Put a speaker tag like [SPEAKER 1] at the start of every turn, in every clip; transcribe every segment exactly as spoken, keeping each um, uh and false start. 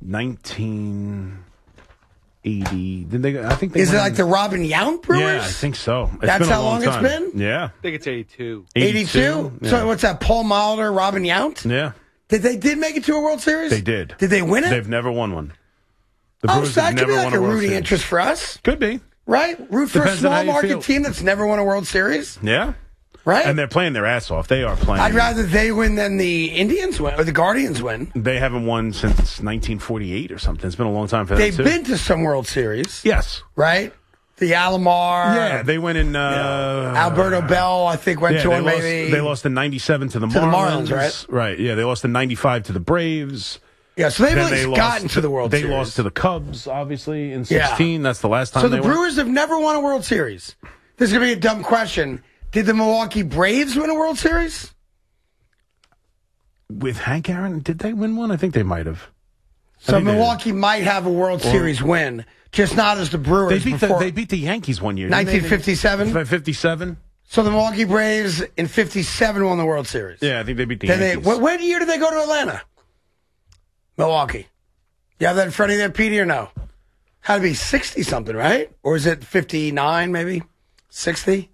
[SPEAKER 1] nineteen eighty. Did they? I think they
[SPEAKER 2] Is it
[SPEAKER 1] went
[SPEAKER 2] like
[SPEAKER 1] in,
[SPEAKER 2] the Robin Yount Brewers?
[SPEAKER 1] Yeah, I think so. It's
[SPEAKER 2] That's
[SPEAKER 1] been a
[SPEAKER 2] how long,
[SPEAKER 1] time.
[SPEAKER 2] it's been?
[SPEAKER 1] Yeah.
[SPEAKER 3] I think it's eighty-two.
[SPEAKER 2] eighty-two?
[SPEAKER 1] Yeah.
[SPEAKER 2] So what's that, Paul Molitor, Robin Yount?
[SPEAKER 1] Yeah.
[SPEAKER 2] Did they did make it to a World Series?
[SPEAKER 1] They did.
[SPEAKER 2] Did they win it?
[SPEAKER 1] They've never won one. The
[SPEAKER 2] oh,
[SPEAKER 1] Brewers
[SPEAKER 2] so
[SPEAKER 1] have
[SPEAKER 2] that could be
[SPEAKER 1] never
[SPEAKER 2] like
[SPEAKER 1] won
[SPEAKER 2] a
[SPEAKER 1] World
[SPEAKER 2] rooting
[SPEAKER 1] Series.
[SPEAKER 2] interest for us.
[SPEAKER 1] Could be.
[SPEAKER 2] Right? Root for
[SPEAKER 1] Depends
[SPEAKER 2] a
[SPEAKER 1] on how
[SPEAKER 2] small
[SPEAKER 1] you
[SPEAKER 2] market
[SPEAKER 1] feel.
[SPEAKER 2] team that's never won a World Series.
[SPEAKER 1] Yeah.
[SPEAKER 2] Right?
[SPEAKER 1] And they're playing their ass off. They are playing.
[SPEAKER 2] I'd rather they win than the Indians win or the Guardians win.
[SPEAKER 1] They haven't won since nineteen forty-eight or something. It's been a long time for them,
[SPEAKER 2] They've
[SPEAKER 1] too.
[SPEAKER 2] been to some World Series.
[SPEAKER 1] Yes.
[SPEAKER 2] Right? The Alomar.
[SPEAKER 1] Yeah, they went in... Uh,
[SPEAKER 2] yeah. Alberto Bell, I think, went
[SPEAKER 1] yeah,
[SPEAKER 2] to
[SPEAKER 1] they
[SPEAKER 2] one
[SPEAKER 1] lost,
[SPEAKER 2] maybe.
[SPEAKER 1] They lost in ninety-seven to the
[SPEAKER 2] To the
[SPEAKER 1] Marlins.
[SPEAKER 2] Marlins, right?
[SPEAKER 1] Right, yeah. They lost in ninety-five to the Braves.
[SPEAKER 2] Yeah, so they've
[SPEAKER 1] Then
[SPEAKER 2] at least
[SPEAKER 1] they lost
[SPEAKER 2] gotten to the World
[SPEAKER 1] they
[SPEAKER 2] Series.
[SPEAKER 1] They lost to the Cubs, obviously, in
[SPEAKER 2] Yeah.
[SPEAKER 1] sixteen. That's the last time
[SPEAKER 2] So
[SPEAKER 1] they
[SPEAKER 2] the
[SPEAKER 1] went.
[SPEAKER 2] Brewers have never won a World Series. This is going to be a dumb question. Did the Milwaukee Braves win a World Series?
[SPEAKER 1] With Hank Aaron, did they win one? I think they might have. I
[SPEAKER 2] So
[SPEAKER 1] think they
[SPEAKER 2] Milwaukee might have a World Series win, just not as the Brewers.
[SPEAKER 1] They beat the,
[SPEAKER 2] before
[SPEAKER 1] they beat the Yankees one year. didn't they?
[SPEAKER 2] nineteen fifty-seven?
[SPEAKER 1] fifty-seven?
[SPEAKER 2] So the Milwaukee Braves in fifty-seven won the World Series.
[SPEAKER 1] Yeah, I think they beat the
[SPEAKER 2] Then they,
[SPEAKER 1] Yankees.
[SPEAKER 2] what, what year did they go to Atlanta? Milwaukee. You have that in front of you there, Petey, or no? Had to be sixty-something, right? Or is it fifty-nine, maybe? sixty?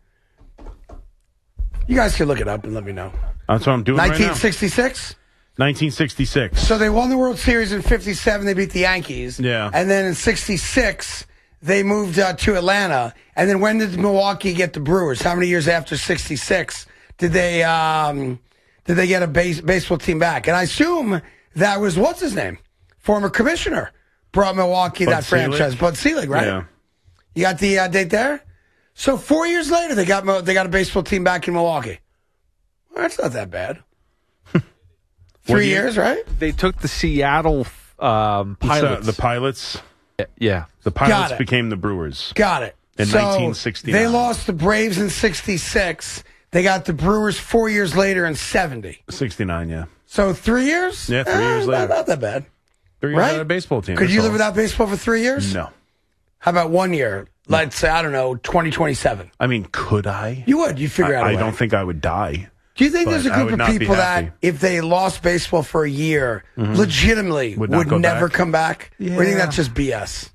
[SPEAKER 2] You guys can look it up and let me know.
[SPEAKER 1] That's what I'm doing right now.
[SPEAKER 2] nineteen sixty-six?
[SPEAKER 1] nineteen sixty-six.
[SPEAKER 2] So they won the World Series in fifty-seven. They beat the Yankees.
[SPEAKER 1] Yeah.
[SPEAKER 2] And then in sixty-six, they moved uh, to Atlanta. And then when did Milwaukee get the Brewers? How many years after sixty-six did they um, did they get a base, baseball team back? And I assume that was, what's his name? Former commissioner brought Milwaukee
[SPEAKER 1] Bud
[SPEAKER 2] that
[SPEAKER 1] Selig?
[SPEAKER 2] franchise. Bud Selig, right?
[SPEAKER 1] Yeah.
[SPEAKER 2] You got the uh, date there? So four years later, they got Mo- they got a baseball team back in Milwaukee. Well, that's not that bad. Three
[SPEAKER 1] year?
[SPEAKER 2] years, right?
[SPEAKER 3] They took the Seattle um, Pilots.
[SPEAKER 1] So the Pilots.
[SPEAKER 3] yeah.
[SPEAKER 1] The
[SPEAKER 2] Got
[SPEAKER 1] Pilots
[SPEAKER 2] it.
[SPEAKER 1] became the Brewers.
[SPEAKER 2] Got it.
[SPEAKER 1] In
[SPEAKER 2] so
[SPEAKER 1] nineteen sixty-nine.
[SPEAKER 2] They lost the Braves in sixty-six. They got the Brewers four years later in seventy.
[SPEAKER 1] sixty-nine, yeah.
[SPEAKER 2] So three years?
[SPEAKER 1] Yeah, three
[SPEAKER 2] Eh,
[SPEAKER 1] years
[SPEAKER 2] not-
[SPEAKER 1] later.
[SPEAKER 2] Not that bad.
[SPEAKER 1] Three years
[SPEAKER 2] Right?
[SPEAKER 1] out of baseball team.
[SPEAKER 2] Could
[SPEAKER 1] that's
[SPEAKER 2] you
[SPEAKER 1] all.
[SPEAKER 2] live without baseball for three years?
[SPEAKER 1] No.
[SPEAKER 2] How about one year? Let's say, I don't know, twenty twenty-seven.
[SPEAKER 1] I mean, could I?
[SPEAKER 2] You would. You'd figure
[SPEAKER 1] I,
[SPEAKER 2] out a
[SPEAKER 1] I
[SPEAKER 2] way.
[SPEAKER 1] don't think I would die.
[SPEAKER 2] Do you think
[SPEAKER 1] but
[SPEAKER 2] there's a
[SPEAKER 1] I
[SPEAKER 2] group
[SPEAKER 1] would
[SPEAKER 2] of
[SPEAKER 1] not be
[SPEAKER 2] people
[SPEAKER 1] happy.
[SPEAKER 2] that, if they lost baseball for a year, legitimately
[SPEAKER 1] Would
[SPEAKER 2] would,
[SPEAKER 1] not go
[SPEAKER 2] never
[SPEAKER 1] back?
[SPEAKER 2] come back? Or do you think
[SPEAKER 1] Yeah.
[SPEAKER 2] that's just B S?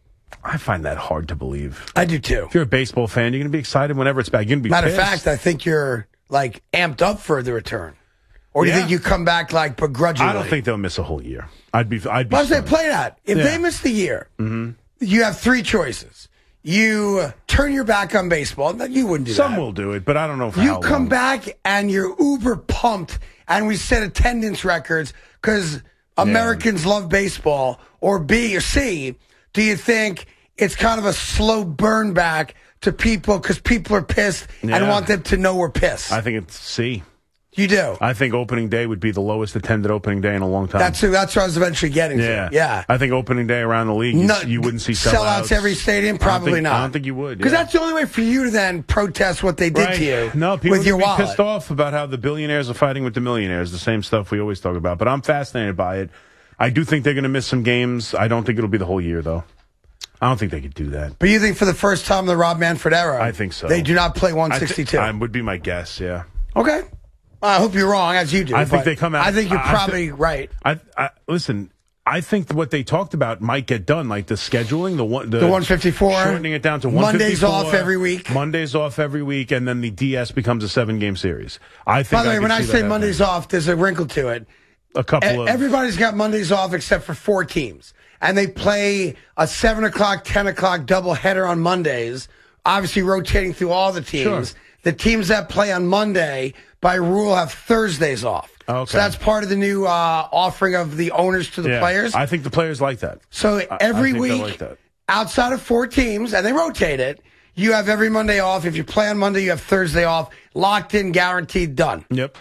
[SPEAKER 1] I find that hard to believe.
[SPEAKER 2] I do too.
[SPEAKER 1] If you're a baseball fan, you're going to be excited whenever it's back. You're going to be
[SPEAKER 2] Matter of
[SPEAKER 1] pissed.
[SPEAKER 2] fact, I think you're like amped up for the return. Or do you
[SPEAKER 1] Yeah.
[SPEAKER 2] think you come back like begrudgingly?
[SPEAKER 1] I don't think they'll miss a whole year. I'd be. I'd be.
[SPEAKER 2] Well, I say
[SPEAKER 1] stunned.
[SPEAKER 2] play that. If
[SPEAKER 1] Yeah.
[SPEAKER 2] they miss the year, you have three choices. You turn your back on baseball. No, you wouldn't do
[SPEAKER 1] Some
[SPEAKER 2] that.
[SPEAKER 1] will do it, but I don't know for
[SPEAKER 2] You
[SPEAKER 1] how
[SPEAKER 2] come
[SPEAKER 1] long.
[SPEAKER 2] back and you're uber pumped, and we set attendance records because Americans love baseball. Or B or C, do you think it's kind of a slow burn back to people because people are pissed and
[SPEAKER 1] Yeah.
[SPEAKER 2] want them to know we're pissed?
[SPEAKER 1] I think it's C.
[SPEAKER 2] You do.
[SPEAKER 1] I think opening day would be the lowest attended opening day in a long time.
[SPEAKER 2] That's that's what I was eventually getting
[SPEAKER 1] yeah,
[SPEAKER 2] to. Yeah.
[SPEAKER 1] I think opening day around the league, you,
[SPEAKER 2] No-
[SPEAKER 1] you wouldn't see sellouts.
[SPEAKER 2] sellouts every stadium.
[SPEAKER 1] I don't
[SPEAKER 2] Probably
[SPEAKER 1] think-
[SPEAKER 2] not.
[SPEAKER 1] I don't think you would
[SPEAKER 2] Because
[SPEAKER 1] yeah.
[SPEAKER 2] that's the only way for you to then protest what they did
[SPEAKER 1] Right.
[SPEAKER 2] to you.
[SPEAKER 1] No, people
[SPEAKER 2] with your
[SPEAKER 1] would be
[SPEAKER 2] wallet.
[SPEAKER 1] pissed off about how the billionaires are fighting with the millionaires. The same stuff we always talk about. But I'm fascinated by it. I do think they're going to miss some games. I don't think it'll be the whole year, though. I don't think they could do that.
[SPEAKER 2] But you think for the first time in the Rob Manfred era,
[SPEAKER 1] I think so.
[SPEAKER 2] They do not play
[SPEAKER 1] I
[SPEAKER 2] one
[SPEAKER 1] thi-
[SPEAKER 2] sixty-two.
[SPEAKER 1] I would be my guess. Yeah.
[SPEAKER 2] Okay. I hope you're wrong, as you do.
[SPEAKER 1] I think
[SPEAKER 2] but
[SPEAKER 1] they come out-
[SPEAKER 2] I think you're
[SPEAKER 1] I- I
[SPEAKER 2] probably
[SPEAKER 1] thi-
[SPEAKER 2] right.
[SPEAKER 1] I, I listen. I think what they talked about might get done, like the scheduling, the one, the,
[SPEAKER 2] The one fifty-four,
[SPEAKER 1] shortening it down to one
[SPEAKER 2] Mondays
[SPEAKER 1] fifty-four,
[SPEAKER 2] off every week.
[SPEAKER 1] Mondays off every week, and then the D S becomes a seven-game series. I think.
[SPEAKER 2] By the
[SPEAKER 1] I
[SPEAKER 2] way,
[SPEAKER 1] could
[SPEAKER 2] when I
[SPEAKER 1] see
[SPEAKER 2] say
[SPEAKER 1] that happening.
[SPEAKER 2] Mondays off, there's a wrinkle to it.
[SPEAKER 1] a couple
[SPEAKER 2] E-
[SPEAKER 1] of
[SPEAKER 2] Everybody's got Mondays off except for four teams. And they play a seven o'clock, ten o'clock doubleheader on Mondays, obviously rotating through all the teams.
[SPEAKER 1] Sure.
[SPEAKER 2] The teams that play on Monday, by rule, have Thursdays off.
[SPEAKER 1] Okay.
[SPEAKER 2] So that's part of the new uh, offering of the owners to the
[SPEAKER 1] yeah,
[SPEAKER 2] players.
[SPEAKER 1] I think the players like that.
[SPEAKER 2] So
[SPEAKER 1] I-
[SPEAKER 2] every
[SPEAKER 1] I think
[SPEAKER 2] week,
[SPEAKER 1] they like that.
[SPEAKER 2] outside of four teams, and they rotate it, you have every Monday off. If you play on Monday, you have Thursday off. Locked in, guaranteed, done.
[SPEAKER 1] Yep.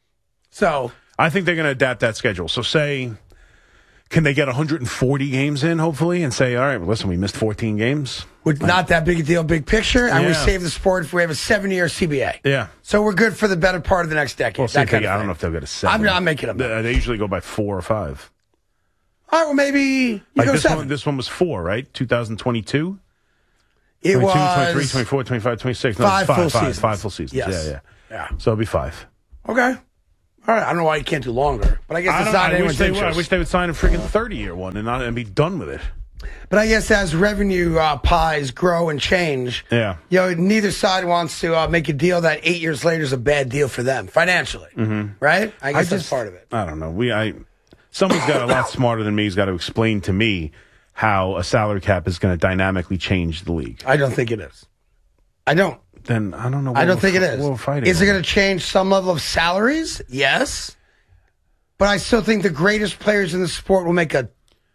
[SPEAKER 2] So
[SPEAKER 1] I think they're going to adapt that schedule. So say, can they get one hundred forty games in, hopefully, and say, all right, well, listen, we missed fourteen games.
[SPEAKER 2] with not that big a deal, big picture, and we
[SPEAKER 1] Yeah.
[SPEAKER 2] save the sport if we have a seven-year C B A.
[SPEAKER 1] Yeah.
[SPEAKER 2] So we're good for the better part of the next decade.
[SPEAKER 1] Well, see
[SPEAKER 2] that
[SPEAKER 1] if
[SPEAKER 2] kind
[SPEAKER 1] they,
[SPEAKER 2] of
[SPEAKER 1] I don't
[SPEAKER 2] thing.
[SPEAKER 1] know if they'll get a seven.
[SPEAKER 2] I'm, I'm making them.
[SPEAKER 1] They, they usually go by four or five.
[SPEAKER 2] All right, well, maybe you
[SPEAKER 1] Like
[SPEAKER 2] go
[SPEAKER 1] this
[SPEAKER 2] seven.
[SPEAKER 1] one, this one was four, right? twenty twenty-two?
[SPEAKER 2] it
[SPEAKER 1] twenty-two,
[SPEAKER 2] was
[SPEAKER 1] twenty-three, twenty-four, twenty-five, twenty-six. No,
[SPEAKER 2] five
[SPEAKER 1] it's five,
[SPEAKER 2] full
[SPEAKER 1] five,
[SPEAKER 2] seasons.
[SPEAKER 1] five full seasons.
[SPEAKER 2] Yes.
[SPEAKER 1] Yeah, yeah.
[SPEAKER 2] Yeah.
[SPEAKER 1] So it'll be five.
[SPEAKER 2] Okay. All right, I don't know why you can't do longer, but I guess
[SPEAKER 1] I,
[SPEAKER 2] it's
[SPEAKER 1] don't,
[SPEAKER 2] not
[SPEAKER 1] I, wish
[SPEAKER 2] anyone's
[SPEAKER 1] they, would. I
[SPEAKER 2] interest.
[SPEAKER 1] wish they would sign a freaking thirty-year one and, not, and be done with it.
[SPEAKER 2] But I guess as revenue uh, pies grow and change,
[SPEAKER 1] Yeah.
[SPEAKER 2] you know, neither side wants to uh, make a deal that eight years later is a bad deal for them financially, mm-hmm. right? I guess
[SPEAKER 1] I
[SPEAKER 2] that's
[SPEAKER 1] just,
[SPEAKER 2] part of it.
[SPEAKER 1] I don't know. We, I, someone's got a lot smarter than me has got to explain to me how a salary cap is going to dynamically change the league.
[SPEAKER 2] I don't think it is. I don't.
[SPEAKER 1] Then I don't know. What
[SPEAKER 2] I don't
[SPEAKER 1] we're,
[SPEAKER 2] think it is.
[SPEAKER 1] What we're fighting
[SPEAKER 2] is it
[SPEAKER 1] over.
[SPEAKER 2] going to change some level of salaries? Yes. But I still think the greatest players in the sport will make a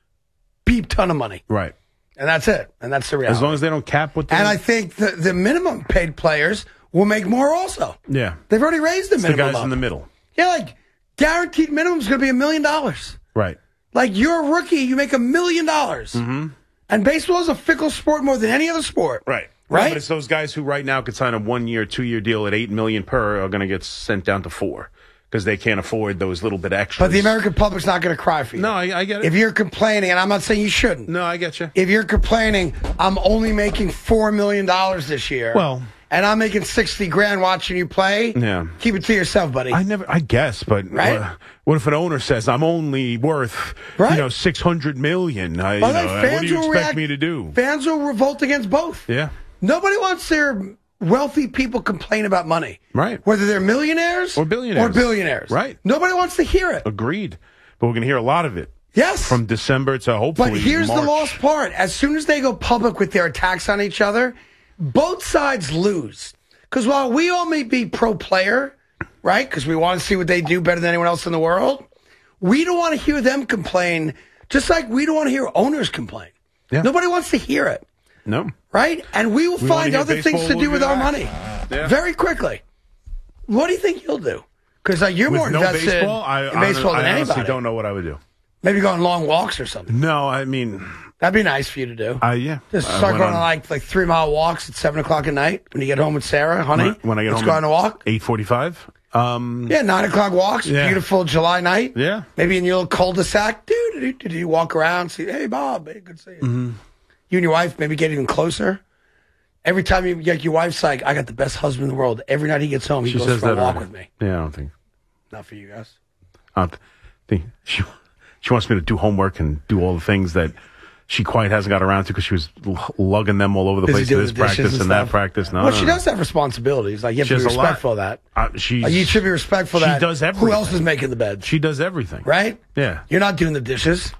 [SPEAKER 2] beep ton of money.
[SPEAKER 1] Right.
[SPEAKER 2] And that's it. And that's the reality.
[SPEAKER 1] As long as they don't cap what they
[SPEAKER 2] And I think the, the minimum paid players will make more also.
[SPEAKER 1] Yeah.
[SPEAKER 2] They've already raised the
[SPEAKER 1] It's the
[SPEAKER 2] minimum.
[SPEAKER 1] guys
[SPEAKER 2] up.
[SPEAKER 1] in the middle.
[SPEAKER 2] Yeah, like guaranteed minimum is going to be a million dollars.
[SPEAKER 1] Right.
[SPEAKER 2] Like you're a rookie, you make a million dollars.
[SPEAKER 1] Mm-hmm.
[SPEAKER 2] And baseball is a fickle sport more than any other sport.
[SPEAKER 1] Right.
[SPEAKER 2] Right?
[SPEAKER 1] No, but it's those guys who right now could sign a one-year, two-year deal at eight million per are going to get sent down to four because they can't afford those little bit extras.
[SPEAKER 2] But the American public's not going to cry for you.
[SPEAKER 1] No, I, I get it.
[SPEAKER 2] If you're complaining, and I'm not saying you shouldn't.
[SPEAKER 1] no, I get you.
[SPEAKER 2] If you're complaining, I'm only making four million dollars this year.
[SPEAKER 1] Well,
[SPEAKER 2] and I'm making sixty grand watching you play.
[SPEAKER 1] Yeah.
[SPEAKER 2] Keep it to yourself, buddy.
[SPEAKER 1] I never, I guess, but
[SPEAKER 2] Right?
[SPEAKER 1] what, what if an owner says I'm only worth,
[SPEAKER 2] Right.
[SPEAKER 1] you know, six hundred million? I, you
[SPEAKER 2] By
[SPEAKER 1] know,
[SPEAKER 2] the way, fans
[SPEAKER 1] what do you
[SPEAKER 2] will
[SPEAKER 1] expect
[SPEAKER 2] react-
[SPEAKER 1] me to do?
[SPEAKER 2] Fans will revolt against both.
[SPEAKER 1] Yeah.
[SPEAKER 2] Nobody wants their wealthy people complain about money.
[SPEAKER 1] Right.
[SPEAKER 2] Whether they're millionaires
[SPEAKER 1] Or billionaires.
[SPEAKER 2] Or billionaires.
[SPEAKER 1] Right.
[SPEAKER 2] Nobody wants to hear it.
[SPEAKER 1] Agreed. But we're going to hear a lot of it
[SPEAKER 2] Yes.
[SPEAKER 1] from December to hopefully
[SPEAKER 2] But here's
[SPEAKER 1] March.
[SPEAKER 2] the lost part. As soon as they go public with their attacks on each other, both sides lose. Because while we all may be pro player, right, because we want to see what they do better than anyone else in the world, we don't want to hear them complain, just like we don't want to hear owners complain.
[SPEAKER 1] Yeah.
[SPEAKER 2] Nobody wants to hear it,
[SPEAKER 1] No.
[SPEAKER 2] right? And we will
[SPEAKER 1] We wanna
[SPEAKER 2] find
[SPEAKER 1] hear
[SPEAKER 2] other things
[SPEAKER 1] baseball
[SPEAKER 2] to
[SPEAKER 1] will
[SPEAKER 2] do
[SPEAKER 1] be
[SPEAKER 2] with our
[SPEAKER 1] back.
[SPEAKER 2] money
[SPEAKER 1] Yeah.
[SPEAKER 2] very quickly. What do you think you'll do? Because uh, you're
[SPEAKER 1] With
[SPEAKER 2] more
[SPEAKER 1] no
[SPEAKER 2] invested
[SPEAKER 1] baseball, I,
[SPEAKER 2] in baseball
[SPEAKER 1] I
[SPEAKER 2] than
[SPEAKER 1] honestly
[SPEAKER 2] anybody.
[SPEAKER 1] don't know what I would do.
[SPEAKER 2] Maybe go on long walks or something.
[SPEAKER 1] No, I mean,
[SPEAKER 2] That'd be nice for you to do.
[SPEAKER 1] I yeah.
[SPEAKER 2] Just
[SPEAKER 1] I
[SPEAKER 2] start
[SPEAKER 1] went
[SPEAKER 2] going on
[SPEAKER 1] on
[SPEAKER 2] like like three mile walks at seven o'clock at night when you get home with Sarah, honey.
[SPEAKER 1] when, when I get
[SPEAKER 2] let's
[SPEAKER 1] home.
[SPEAKER 2] go on a walk.
[SPEAKER 1] Eight forty-five. Um.
[SPEAKER 2] Yeah, nine o'clock walks.
[SPEAKER 1] Yeah.
[SPEAKER 2] Beautiful July night.
[SPEAKER 1] Yeah.
[SPEAKER 2] Maybe in your little cul-de-sac. Do do do do. Walk around. See, hey Bob, hey, good to see you.
[SPEAKER 1] Mm-hmm.
[SPEAKER 2] You and your wife maybe get even closer. Every time you get your wife's like, I got the best husband in the world. Every night he gets home, he
[SPEAKER 1] She
[SPEAKER 2] goes
[SPEAKER 1] says
[SPEAKER 2] for a
[SPEAKER 1] that
[SPEAKER 2] walk
[SPEAKER 1] already.
[SPEAKER 2] with me.
[SPEAKER 1] Yeah, I don't think.
[SPEAKER 2] Not for you guys.
[SPEAKER 1] I don't think she she wants me to do homework and do all the things that she quite hasn't got around to because she was l- lugging them all over the
[SPEAKER 2] Busy
[SPEAKER 1] place.
[SPEAKER 2] doing
[SPEAKER 1] This
[SPEAKER 2] the dishes
[SPEAKER 1] practice
[SPEAKER 2] and
[SPEAKER 1] and that
[SPEAKER 2] stuff.
[SPEAKER 1] practice. No,
[SPEAKER 2] Well,
[SPEAKER 1] no,
[SPEAKER 2] she
[SPEAKER 1] no.
[SPEAKER 2] does have responsibilities. Like you have
[SPEAKER 1] She
[SPEAKER 2] to be
[SPEAKER 1] has a lot.
[SPEAKER 2] respectful of that.
[SPEAKER 1] Uh, she's,
[SPEAKER 2] Like, you should be respectful of
[SPEAKER 1] she
[SPEAKER 2] that.
[SPEAKER 1] does
[SPEAKER 2] Who
[SPEAKER 1] everything.
[SPEAKER 2] else is making the bed?
[SPEAKER 1] She does everything.
[SPEAKER 2] Right?
[SPEAKER 1] Yeah.
[SPEAKER 2] You're not doing the dishes.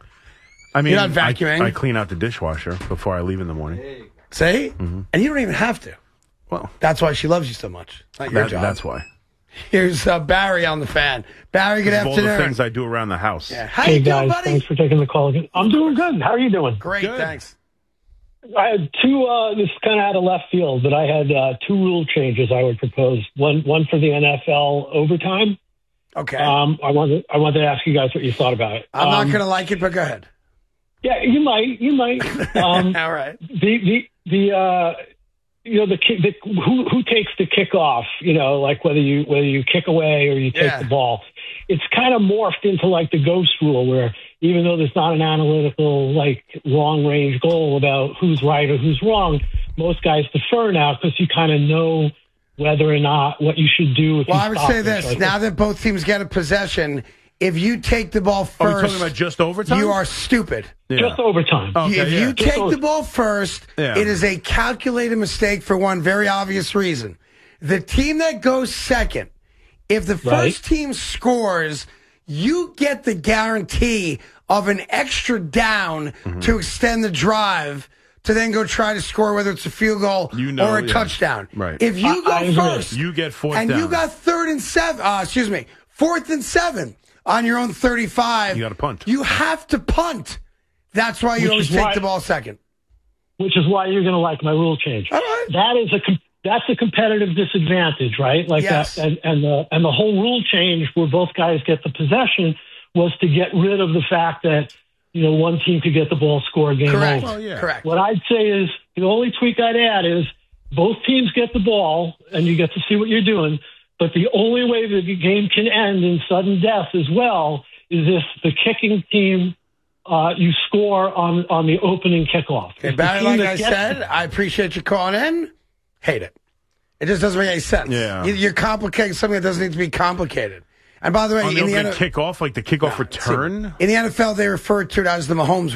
[SPEAKER 1] I mean,
[SPEAKER 2] You're not vacuuming.
[SPEAKER 1] I, I clean out the dishwasher before I leave in the morning.
[SPEAKER 2] See?
[SPEAKER 1] Mm-hmm.
[SPEAKER 2] And you don't even have to.
[SPEAKER 1] Well,
[SPEAKER 2] That's why she loves you so much. Not your
[SPEAKER 1] that,
[SPEAKER 2] job.
[SPEAKER 1] that's why.
[SPEAKER 2] Here's uh, Barry on the fan. Barry, good
[SPEAKER 1] Of all
[SPEAKER 2] afternoon.
[SPEAKER 1] the things I do around the house.
[SPEAKER 2] Yeah. How
[SPEAKER 4] Hey
[SPEAKER 2] you doing,
[SPEAKER 4] guys,
[SPEAKER 2] buddy?
[SPEAKER 4] thanks for taking the call. I'm doing good. How are you doing?
[SPEAKER 2] Great,
[SPEAKER 1] Good.
[SPEAKER 2] thanks.
[SPEAKER 4] I had two. Uh, this is kind of out of left field, but I had uh, two rule changes I would propose. One, one for the N F L overtime.
[SPEAKER 2] Okay.
[SPEAKER 4] Um, I wanted, I wanted to ask you guys what you thought about it.
[SPEAKER 2] I'm not
[SPEAKER 4] Um,
[SPEAKER 2] going to like it, but go ahead.
[SPEAKER 4] Yeah, you might. You might. Um,
[SPEAKER 2] All right.
[SPEAKER 4] the the the uh, you know the, kick, the who who takes the kickoff. You know, like whether you whether you kick away or you take
[SPEAKER 2] Yeah.
[SPEAKER 4] the ball. It's kind of morphed into like the ghost rule, where even though there's not an analytical like long range goal about who's right or who's wrong, most guys defer now because you kind of know whether or not what you should do. If
[SPEAKER 2] Well,
[SPEAKER 4] you
[SPEAKER 2] I would
[SPEAKER 4] stop
[SPEAKER 2] say
[SPEAKER 4] it.
[SPEAKER 2] this.
[SPEAKER 4] So I
[SPEAKER 2] Now
[SPEAKER 4] think-
[SPEAKER 2] that both teams get a possession, if you take the ball
[SPEAKER 1] Are we
[SPEAKER 2] first,
[SPEAKER 1] talking about just overtime?
[SPEAKER 2] you are stupid.
[SPEAKER 1] Yeah.
[SPEAKER 4] just overtime.
[SPEAKER 1] Okay,
[SPEAKER 2] if
[SPEAKER 1] yeah.
[SPEAKER 2] you
[SPEAKER 4] Just
[SPEAKER 2] take
[SPEAKER 4] over-
[SPEAKER 2] the ball first,
[SPEAKER 1] Yeah.
[SPEAKER 2] it is a calculated mistake for one very obvious reason. The team that goes second, if the
[SPEAKER 4] Right.
[SPEAKER 2] first team scores, you get the guarantee of an extra down
[SPEAKER 1] Mm-hmm.
[SPEAKER 2] to extend the drive to then go try to score, whether it's a field goal
[SPEAKER 1] You know,
[SPEAKER 2] or a
[SPEAKER 1] yeah.
[SPEAKER 2] touchdown.
[SPEAKER 1] Right.
[SPEAKER 2] If you
[SPEAKER 4] I-
[SPEAKER 2] go
[SPEAKER 4] I agree.
[SPEAKER 2] first,
[SPEAKER 1] You get fourth
[SPEAKER 2] and
[SPEAKER 1] down.
[SPEAKER 2] you got third and seven, uh, excuse me, fourth and seven on your own thirty-five,
[SPEAKER 1] You gotta punt.
[SPEAKER 2] You have to punt. That's why you
[SPEAKER 4] Which
[SPEAKER 2] always
[SPEAKER 4] is
[SPEAKER 2] take
[SPEAKER 4] why-
[SPEAKER 2] the ball second.
[SPEAKER 4] which is why you're going to like my rule change.
[SPEAKER 2] All right.
[SPEAKER 4] That is a com- that's a competitive disadvantage, right? Like
[SPEAKER 2] Yes.
[SPEAKER 4] that, and and the and the whole rule change where both guys get the possession was to get rid of the fact that you know one team could get the ball, score, game
[SPEAKER 2] Correct.
[SPEAKER 4] over.
[SPEAKER 1] Well, yeah.
[SPEAKER 2] Correct.
[SPEAKER 4] What I'd say is the only tweak I'd add is both teams get the ball and you get to see what you're doing. But the only way that the game can end in sudden death as well is if the kicking team uh, you score on on the opening kickoff.
[SPEAKER 2] Okay,
[SPEAKER 4] If the
[SPEAKER 2] Barry,
[SPEAKER 4] team
[SPEAKER 2] like
[SPEAKER 4] that
[SPEAKER 2] I
[SPEAKER 4] gets-
[SPEAKER 2] said, I appreciate you calling in. Hate it. It just doesn't make any sense.
[SPEAKER 1] Yeah.
[SPEAKER 2] You- You're complicating something that doesn't need to be complicated. And by the way,
[SPEAKER 1] On the
[SPEAKER 2] in the
[SPEAKER 1] opening
[SPEAKER 2] N F L,
[SPEAKER 1] kickoff, like the kickoff return.
[SPEAKER 2] in the N F L, they refer to it as the Mahomes